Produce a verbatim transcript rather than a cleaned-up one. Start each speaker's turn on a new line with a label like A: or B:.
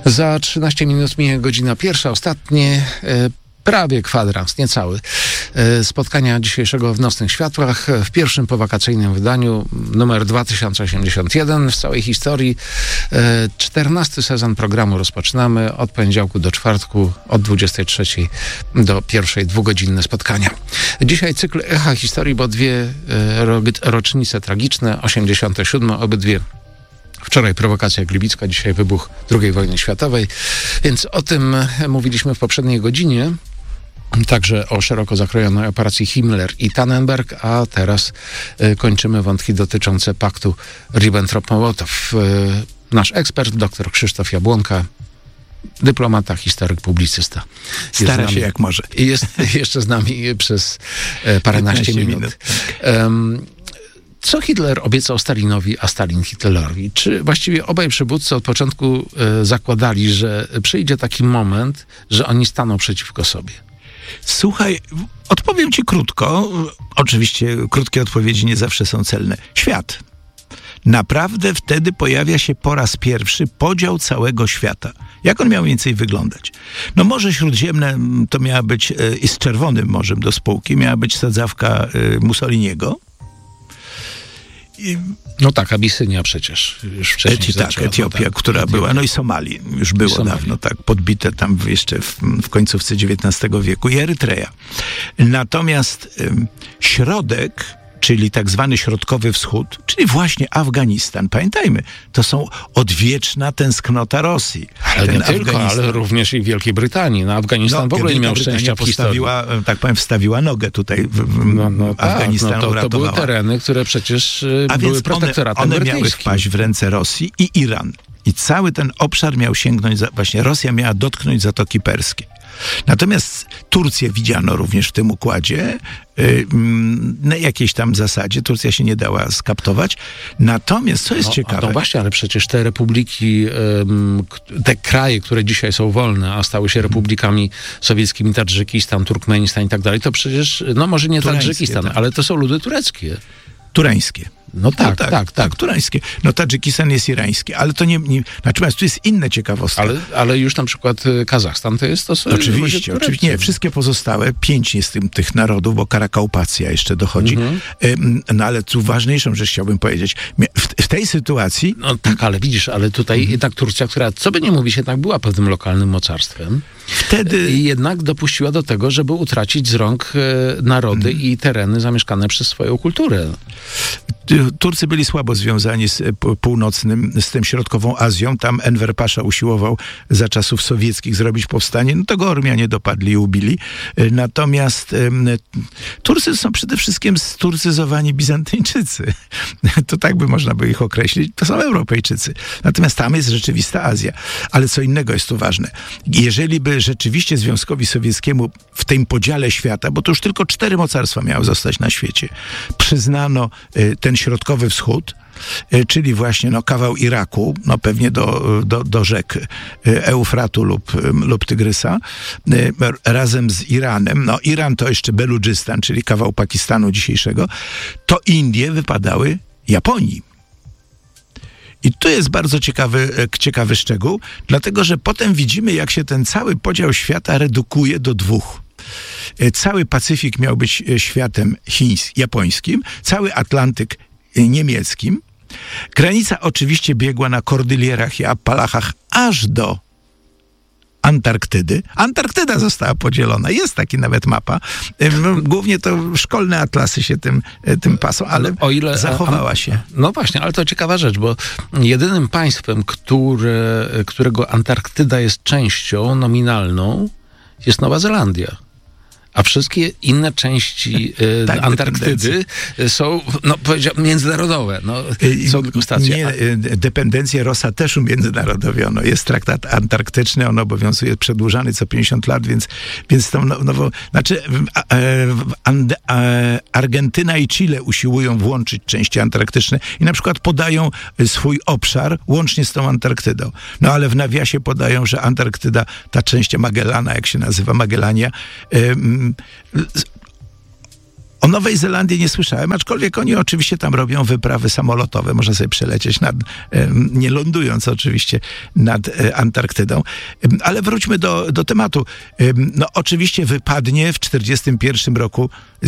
A: Za trzynaście minut minie godzina pierwsza, ostatnie, e, prawie kwadrans, niecały, e, spotkania dzisiejszego w Nocnych Światłach w pierwszym powakacyjnym wydaniu, numer dwa tysiące osiemdziesiąt jeden w całej historii. E, czternasty sezon programu rozpoczynamy od poniedziałku do czwartku, od dwudziestej trzeciej do pierwszej, dwugodzinne spotkania. Dzisiaj cykl Echa Historii, bo dwie e, ro, rocznice tragiczne, osiemdziesiąte siódme, obydwie wczoraj prowokacja gliwicka, dzisiaj wybuch drugiej wojny światowej, więc o tym mówiliśmy w poprzedniej godzinie, także o szeroko zakrojonej operacji Himmler i Tannenberg, a teraz y, kończymy wątki dotyczące paktu Ribbentrop-Mołotow. Y, nasz ekspert, dr Krzysztof Jabłonka, dyplomata, historyk, publicysta.
B: Stara się jak może.
A: I jest jeszcze z nami przez y, paręnaście minut. minut. Um, Co Hitler obiecał Stalinowi, a Stalin Hitlerowi? Czy właściwie obaj przywódcy od początku e, zakładali, że przyjdzie taki moment, że oni staną przeciwko sobie?
B: Słuchaj, odpowiem ci krótko. Oczywiście krótkie odpowiedzi nie zawsze są celne. Świat. Naprawdę wtedy pojawia się po raz pierwszy podział całego świata. Jak on miał mniej więcej wyglądać? No Morze Śródziemne to miała być, e, i z Czerwonym Morzem do spółki, miała być sadzawka e, Mussoliniego.
A: I... No tak, Abisynia przecież już wcześniej
B: Eti, tak, Etiopia, tak, która Etiopia. była, no i Somali już było Somalia. dawno, tak, podbite tam jeszcze w, w końcówce dziewiętnastego wieku i Erytrea. Natomiast ym, środek, czyli tak zwany Środkowy Wschód, czyli właśnie Afganistan. Pamiętajmy, to są odwieczna tęsknota Rosji.
A: Ale Ten nie tylko, ale również i Wielkiej Brytanii. No, Afganistan no, w ogóle nie miał szczęścia w
B: postawiła,
A: historii.
B: tak powiem, wstawiła nogę tutaj w, w
A: no, no,
B: Afganistan
A: tak, no, to,
B: uratowała.
A: to były tereny, które przecież
B: A
A: były
B: więc
A: protektoratem
B: one, one
A: brytyjskim.
B: miały wpaść w ręce Rosji i Iran. I cały ten obszar miał sięgnąć, za, właśnie Rosja miała dotknąć Zatoki Perskiej. Natomiast Turcję widziano również w tym układzie, yy, na jakiejś tam zasadzie. Turcja się nie dała skaptować. Natomiast, co jest
A: no,
B: ciekawe...
A: No właśnie, ale przecież te republiki, ym, te kraje, które dzisiaj są wolne, a stały się republikami sowieckimi, Tadżykistan, Turkmenistan i tak dalej, to przecież, no może nie Tadżykistan, tak. ale to są ludy tureckie.
B: Turańskie.
A: No tak,
B: no tak,
A: tak, tak, tak.
B: Turańskie. No Tadżykistan jest irański, ale to nie... nie natomiast tu jest inna ciekawostka.
A: Ale, ale już na przykład Kazachstan to jest to...
B: Oczywiście, oczywiście. Nie, wszystkie pozostałe, pięć jest tym, tych narodów, bo Karakaupacja jeszcze dochodzi. Mhm. No ale tu ważniejszą rzecz chciałbym powiedzieć. W, w tej sytuacji...
A: No tak, ale widzisz, ale tutaj mhm. jednak Turcja, która, co by nie mówić, jednak była pewnym lokalnym mocarstwem,
B: wtedy
A: jednak dopuściła do tego, żeby utracić z rąk narody mhm. i tereny zamieszkane przez swoją kulturę.
B: Turcy byli słabo związani z północnym, z tym środkową Azją. Tam Enver Pasza usiłował za czasów sowieckich zrobić powstanie. No to go Ormianie dopadli i ubili. Natomiast um, Turcy są przede wszystkim sturcyzowani Bizantyjczycy. To tak by można by ich określić. To są Europejczycy. Natomiast tam jest rzeczywista Azja. Ale co innego jest tu ważne. Jeżeli by rzeczywiście Związkowi Sowieckiemu w tym podziale świata, bo to już tylko cztery mocarstwa miały zostać na świecie, przyznano y, ten Środkowy Wschód, czyli właśnie no, kawał Iraku, no pewnie do, do, do rzek Eufratu lub, lub Tygrysa, razem z Iranem. No Iran to jeszcze Beludżystan, czyli kawał Pakistanu dzisiejszego. To Indie wypadały Japonii. I tu jest bardzo ciekawy, ciekawy szczegół, dlatego że potem widzimy, jak się ten cały podział świata redukuje do dwóch. Cały Pacyfik miał być światem chińskim, japońskim, cały Atlantyk niemieckim. Granica oczywiście biegła na Kordylierach i Appalachach aż do Antarktydy. Antarktyda została podzielona. Jest taki nawet mapa. Głównie to szkolne atlasy się tym, tym pasą, ale o ile, zachowała się.
A: No właśnie, ale to ciekawa rzecz, bo jedynym państwem, które, którego Antarktyda jest częścią nominalną, jest Nowa Zelandia. A wszystkie inne części e, tak, Antarktydy są, no powiedziałbym, międzynarodowe. No, są tylko stacje.
B: Nie, dependencje Rossa też umiędzynarodowiono. Jest traktat antarktyczny, on obowiązuje, przedłużany co pięćdziesiąt lat, więc, więc tą nową... Znaczy, And, Argentyna i Chile usiłują włączyć części antarktyczne i na przykład podają swój obszar łącznie z tą Antarktydą. No ale w nawiasie podają, że Antarktyda, ta część Magellana, jak się nazywa, Magellania, O Nowej Zelandii nie słyszałem, aczkolwiek oni oczywiście tam robią wyprawy samolotowe. Można sobie przelecieć nad, nie lądując oczywiście nad Antarktydą. Ale wróćmy do, do tematu. No oczywiście wypadnie w czterdziestym pierwszym roku